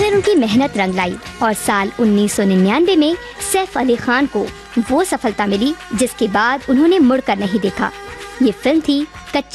मगर उनकी मेहनत रंग लाई और साल 1999 में सैफ अली खान को वो सफलता मिली जिसके बाद उन्होंने मुड़कर नहीं देखा। ये फिल्म थी कच्ची